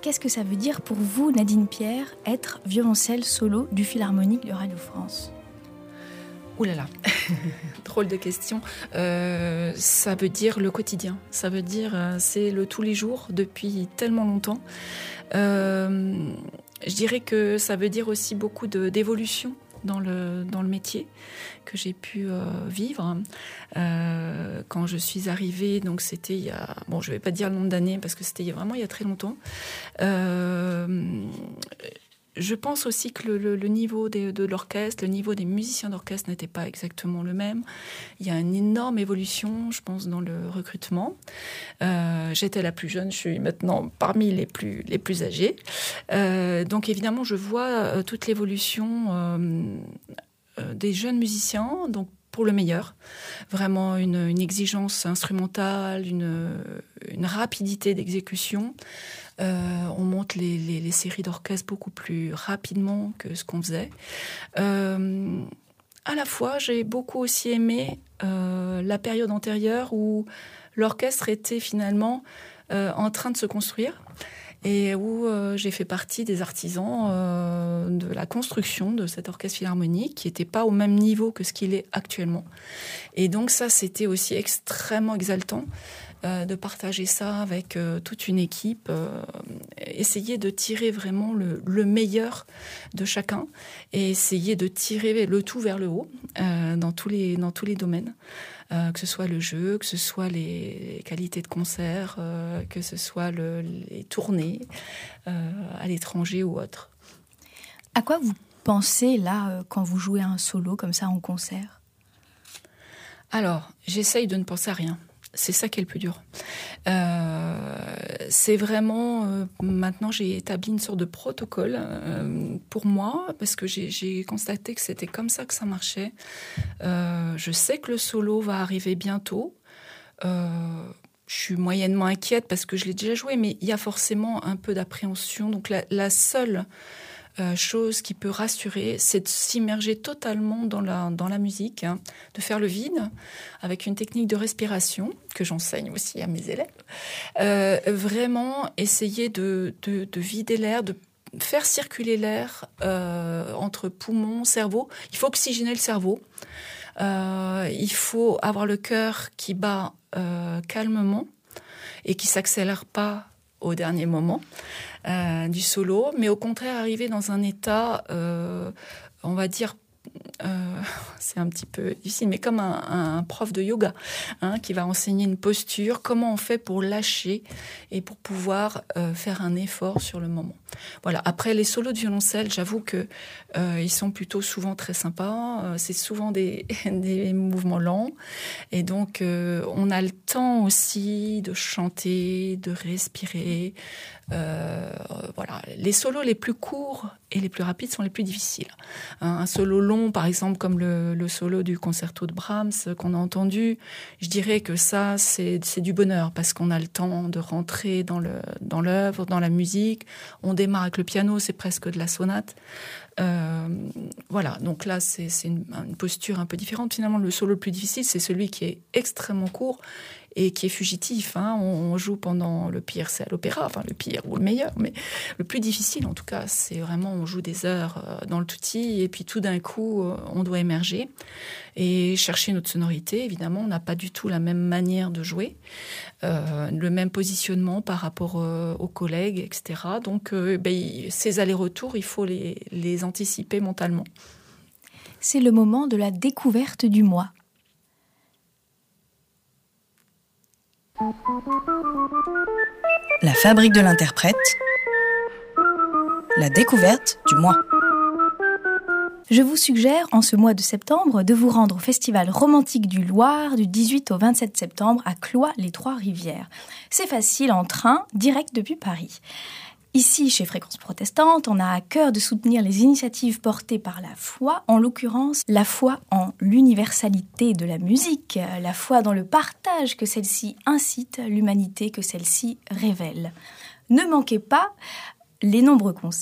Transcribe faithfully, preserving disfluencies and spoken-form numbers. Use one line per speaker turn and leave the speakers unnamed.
Qu'est-ce que ça veut dire pour vous, Nadine Pierre, être violoncelle solo du Philharmonique de Radio France ?
Ouh là là, drôle de question. Euh, ça veut dire le quotidien. Ça veut dire, euh, c'est le tous les jours depuis tellement longtemps. Euh, je dirais que ça veut dire aussi beaucoup de, d'évolution dans le, dans le métier que j'ai pu euh, vivre. Euh, quand je suis arrivée, donc c'était il y a... Bon, je ne vais pas dire le nombre d'années parce que c'était vraiment il y a très longtemps. Euh, Je pense aussi que le, le, le niveau de, de l'orchestre, le niveau des musiciens d'orchestre n'était pas exactement le même. Il y a une énorme évolution, je pense, dans le recrutement. Euh, j'étais la plus jeune, je suis maintenant parmi les plus, les plus âgés. Euh, donc évidemment, je vois euh, toute l'évolution euh, euh, des jeunes musiciens, donc pour le meilleur. Vraiment une, une exigence instrumentale, une, une rapidité d'exécution. Euh, on monte les, les, les séries d'orchestre beaucoup plus rapidement que ce qu'on faisait. Euh, à la fois, j'ai beaucoup aussi aimé euh, la période antérieure où l'orchestre était finalement euh, en train de se construire et où euh, j'ai fait partie des artisans euh, de la construction de cet orchestre philharmonique qui n'était pas au même niveau que ce qu'il est actuellement. Et donc ça, c'était aussi extrêmement exaltant euh, de partager ça avec euh, toute une équipe, euh, essayer de tirer vraiment le, le meilleur de chacun et essayer de tirer le tout vers le haut euh, dans tous les, dans tous les domaines. Euh, que ce soit le jeu, que ce soit les qualités de concert, euh, que ce soit le, les tournées euh, à l'étranger ou autre.
À quoi vous pensez là euh, quand vous jouez un solo comme ça en concert ?
Alors, j'essaye de ne penser à rien. C'est ça qui est le plus dur. Euh, c'est vraiment... Euh, maintenant, j'ai établi une sorte de protocole euh, pour moi, parce que j'ai, j'ai constaté que c'était comme ça que ça marchait. Euh, je sais que le solo va arriver bientôt. Euh, je suis moyennement inquiète parce que je l'ai déjà joué, mais il y a forcément un peu d'appréhension. Donc, la, la seule... Euh, chose qui peut rassurer, c'est de s'immerger totalement dans la, dans la musique, hein, de faire le vide avec une technique de respiration que j'enseigne aussi à mes élèves. Euh, vraiment essayer de, de, de vider l'air, de faire circuler l'air euh, entre poumons, cerveau. Il faut oxygéner le cerveau. Euh, il faut avoir le cœur qui bat euh, calmement et qui s'accélère pas au dernier moment euh, du solo, mais au contraire arriver dans un état, euh, on va dire, euh, c'est un petit peu difficile, mais comme un, un prof de yoga hein, qui va enseigner une posture, comment on fait pour lâcher et pour pouvoir euh, faire un effort sur le moment. Voilà. Après, les solos de violoncelle, j'avoue que euh, ils sont plutôt souvent très sympas. Euh, c'est souvent des, des mouvements lents, et donc euh, on a le temps aussi de chanter, de respirer. Euh, voilà. Les solos les plus courts et les plus rapides sont les plus difficiles. Un solo long, par exemple, comme le, le solo du concerto de Brahms qu'on a entendu, je dirais que ça, c'est, c'est du bonheur parce qu'on a le temps de rentrer dans, le, dans l'œuvre, dans la musique. On démarre avec le piano, c'est presque de la sonate. Euh, voilà, donc là, c'est, c'est une, une posture un peu différente. Finalement, le solo le plus difficile, c'est celui qui est extrêmement court et qui est fugitif. Hein. On, on joue pendant le pire, c'est à l'opéra, enfin le pire ou le meilleur, mais le plus difficile, en tout cas, c'est vraiment on joue des heures euh, dans le tutti et puis tout d'un coup, euh, on doit émerger et chercher notre sonorité. Évidemment, on n'a pas du tout la même manière de jouer, euh, le même positionnement par rapport euh, aux collègues, et cetera. Donc, euh, ben, ces allers-retours, il faut les, les anticiper mentalement.
C'est le moment de la découverte du mois.
La fabrique de l'interprète, la découverte du mois.
Je vous suggère, en ce mois de septembre, de vous rendre au Festival romantique du Loir du dix-huit au vingt-sept septembre à Cloix-les-Trois-Rivières. C'est facile en train, direct depuis Paris. Ici, chez Fréquence Protestante, on a à cœur de soutenir les initiatives portées par la foi, en l'occurrence la foi en l'universalité de la musique, la foi dans le partage que celle-ci incite, l'humanité que celle-ci révèle. Ne manquez pas les nombreux concerts